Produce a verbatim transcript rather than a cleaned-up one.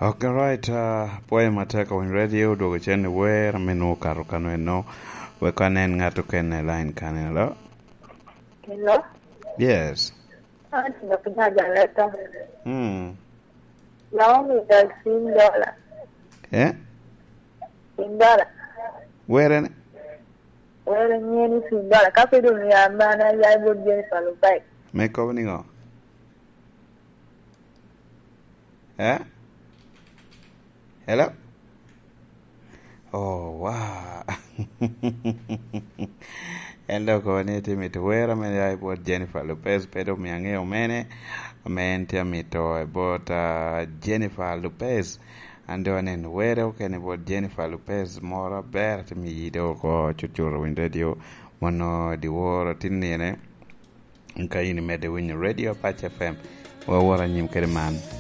Okay, right. Uh, Poe mateka on radio dogo chene where menu karo kano no we kanen ngato kene line kanelo. Hello? Yes. Ah, ndo kujaja leta. Hmm. Naomi does sin dollar. Eh? Sin dollar. Where in? Where nyeni sin dollar. Kape dun ya mana ya ibo Jennifer Lopez. Make opening on. Eh? Hello? Oh, wow. Endo ko ni timito wera me ya ibo Jennifer Lopez pedo miange omene amente amito about uh, Jennifer Lopez ando nen wera okene about Jennifer Lopez mora ber timi yido ko chuchuro win radio mono di woro tinene nka ini mede win radio Patch F M wa wora nyim kereman